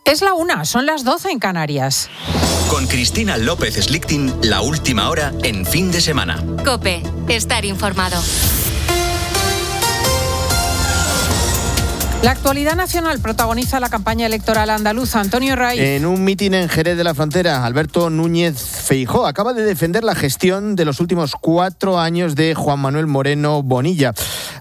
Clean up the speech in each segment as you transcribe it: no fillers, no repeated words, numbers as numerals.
Es la 1, son las 12 en Canarias. Con Cristina López Slichting, la última hora en Fin de Semana. COPE, estar informado. La actualidad nacional protagoniza la campaña electoral andaluza. Antonio Raiz. En un mitin en Jerez de la Frontera, Alberto Núñez Feijóo acaba de defender la gestión de los últimos 4 años de Juan Manuel Moreno Bonilla.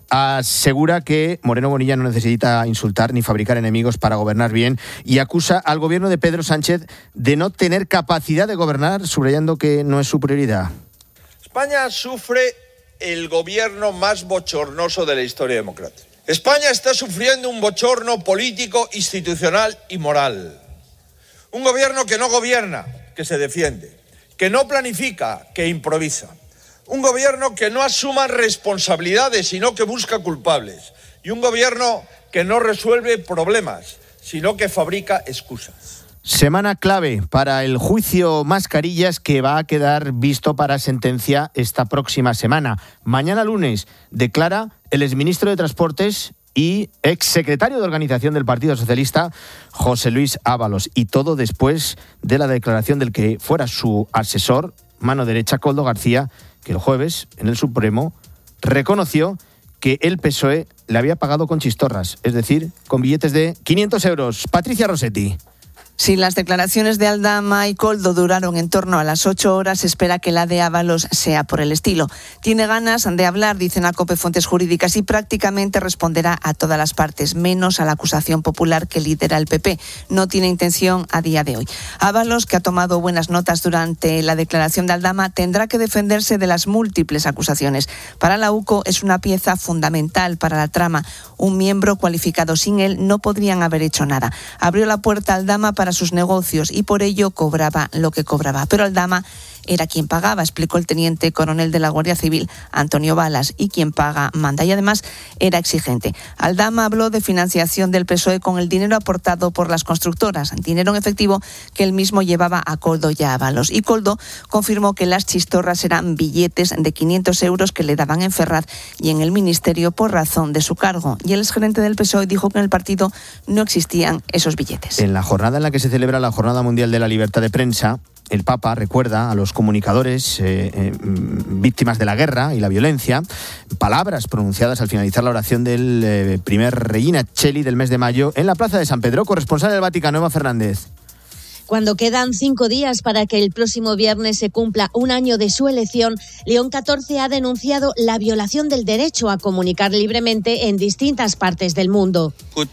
Asegura que Moreno Bonilla no necesita insultar ni fabricar enemigos para gobernar bien y acusa al gobierno de Pedro Sánchez de no tener capacidad de gobernar, subrayando que no es su prioridad. España sufre el gobierno más bochornoso de la historia democrática. España está sufriendo un bochorno político, institucional y moral. Un gobierno que no gobierna, que se defiende, que no planifica, que improvisa. Un gobierno que no asuma responsabilidades, sino que busca culpables. Y un gobierno que no resuelve problemas, sino que fabrica excusas. Semana clave para el juicio Mascarillas, que va a quedar visto para sentencia esta próxima semana. Mañana lunes declara el exministro de Transportes y exsecretario de Organización del Partido Socialista, José Luis Ábalos. Y todo después de la declaración del que fuera su asesor, mano derecha, Koldo García, que el jueves en el Supremo reconoció que el PSOE le había pagado con chistorras, es decir, con billetes de 500 euros. Patricia Rossetti. Si las declaraciones de Aldama y Koldo duraron en torno a las 8 horas, se espera que la de Ábalos sea por el estilo. Tiene ganas de hablar, dicen a COPE fuentes jurídicas, y prácticamente responderá a todas las partes, menos a la acusación popular que lidera el PP. No tiene intención a día de hoy. Ábalos, que ha tomado buenas notas durante la declaración de Aldama, tendrá que defenderse de las múltiples acusaciones. Para la UCO es una pieza fundamental para la trama. Un miembro cualificado sin él no podrían haber hecho nada. Abrió la puerta a Aldama para sus negocios y por ello cobraba lo que cobraba. Pero Aldama era quien pagaba, explicó el teniente coronel de la Guardia Civil, Antonio Balas, y quien paga manda. Y además era exigente. Aldama habló de financiación del PSOE con el dinero aportado por las constructoras, dinero en efectivo que él mismo llevaba a Koldo y a Ábalos. Y Koldo confirmó que las chistorras eran billetes de 500 euros que le daban en Ferraz y en el Ministerio por razón de su cargo. Y el exgerente del PSOE dijo que en el partido no existían esos billetes. En la jornada en la que se celebra la Jornada Mundial de la Libertad de Prensa, el Papa recuerda a los comunicadores víctimas de la guerra y la violencia, palabras pronunciadas al finalizar la oración del primer Regina Coeli del mes de mayo en la Plaza de San Pedro. Corresponsal del Vaticano, Eva Fernández. Cuando quedan 5 días para que el próximo viernes se cumpla un año de su elección, León XIV ha denunciado la violación del derecho a comunicar libremente en distintas partes del mundo.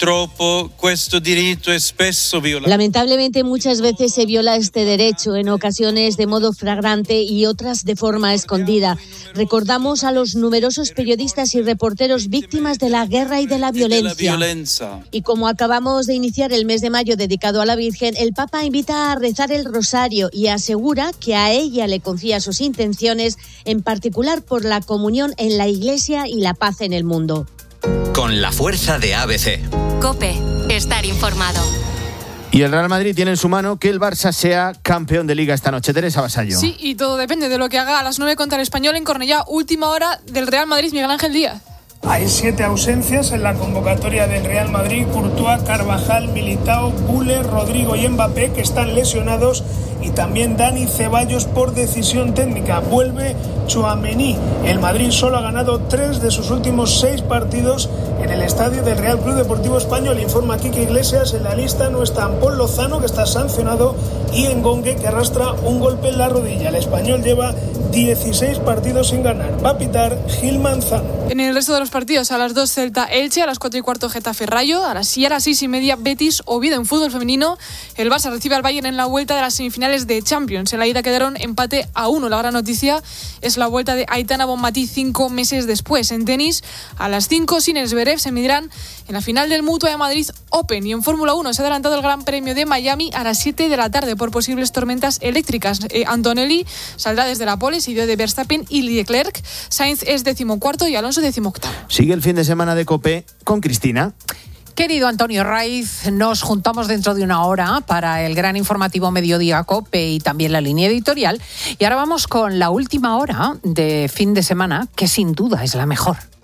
Lamentablemente, muchas veces se viola este derecho, en ocasiones de modo flagrante y otras de forma escondida. Recordamos a los numerosos periodistas y reporteros víctimas de la guerra y de la violencia. Y como acabamos de iniciar el mes de mayo dedicado a la Virgen, el Papa invita a rezar el rosario y asegura que a ella le confía sus intenciones, en particular por la comunión en la Iglesia y la paz en el mundo. Con la fuerza de ABC. COPE, estar informado. Y el Real Madrid tiene en su mano que el Barça sea campeón de Liga esta noche. Teresa Vasallo. Sí, y todo depende de lo que haga a las 9 contra el Español en Cornellá. Última hora del Real Madrid, Miguel Ángel Díaz. Hay 7 ausencias en la convocatoria del Real Madrid: Courtois, Carvajal, Militao, Güler, Rodrigo y Mbappé, que están lesionados, y también Dani Ceballos por decisión técnica. Vuelve Tchouaméni. El Madrid solo ha ganado 3 de sus últimos 6 partidos en el estadio del Real Club Deportivo Español. Informa Quique Iglesias. En la lista no están Paul Lozano, que está sancionado, y Engongue, que arrastra un golpe en la rodilla. El Español lleva 16 partidos sin ganar. Va a pitar Gil Manzano. En el resto de los partidos, a las 2 Celta Elche, a las 4:15 Getafe Rayo, a las 6:30 Betis Oviedo. En fútbol femenino, el Barça recibe al Bayern en la vuelta de las semifinales de Champions. En la ida quedaron empate a 1. La gran noticia es la vuelta de Aitana Bonmatí 5 meses después. En tenis, a las 5 Sinner Zverev se medirán en la final del Mutua de Madrid Open. Y en Fórmula 1 se ha adelantado el Gran Premio de Miami a las 7 de la tarde por posibles tormentas eléctricas. Antonelli saldrá desde la pole, seguido de Verstappen y Leclerc. Sainz es 14º y Alonso 18º. Sigue el fin de semana de COPE con Cristina. Querido Antonio Raiz, nos juntamos dentro de una hora para el gran informativo Mediodía COPE y también la línea editorial. Y ahora vamos con la última hora de fin de semana, que sin duda es la mejor.